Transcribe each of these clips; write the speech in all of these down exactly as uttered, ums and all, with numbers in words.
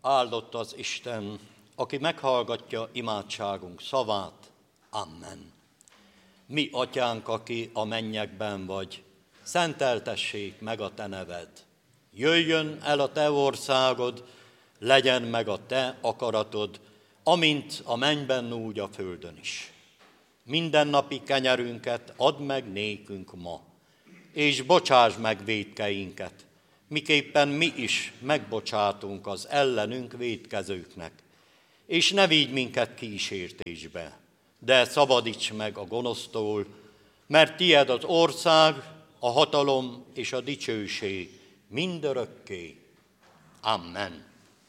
Áldott az Isten, aki meghallgatja imádságunk szavát. Amen. Mi, atyánk, aki a mennyekben vagy, szenteltessék meg a te neved. Jöjjön el a te országod, legyen meg a te akaratod, amint a mennyben, úgy a földön is. Mindennapi kenyerünket add meg nékünk ma, és bocsáss meg vétkeinket, miképpen mi is megbocsátunk az ellenünk vétkezőknek. És ne vigy minket kísértésbe, de szabadíts meg a gonosztól, mert tied az ország, a hatalom és a dicsőség mindörökké. Amen.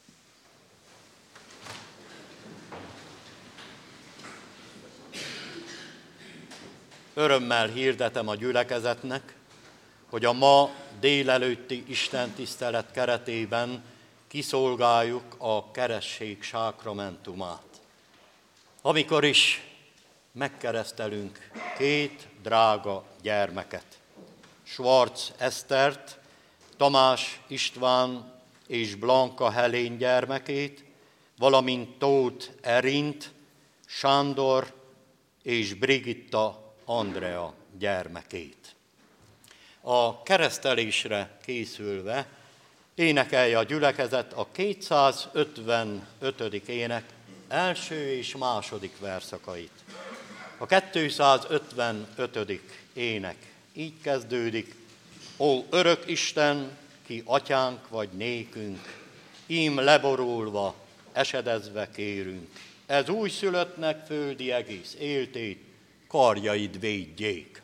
Örömmel hirdetem a gyülekezetnek, hogy a ma délelőtti istentisztelet keretében kiszolgáljuk a keresztség sákramentumát. Amikor is megkeresztelünk két drága gyermeket, Schwarz Esztert, Tamás István és Blanka Helén gyermekét, valamint Tóth Erint, Sándor és Brigitta Andrea gyermekét. A keresztelésre készülve énekelje a gyülekezet a kétszázötvenötödik ének első és második verszakait. A kétszázötvenötödik ének így kezdődik: Ó örök Isten, ki atyánk vagy nékünk, ím leborulva, esedezve kérünk, ez újszülöttnek földi egész éltét, karjaid védjék.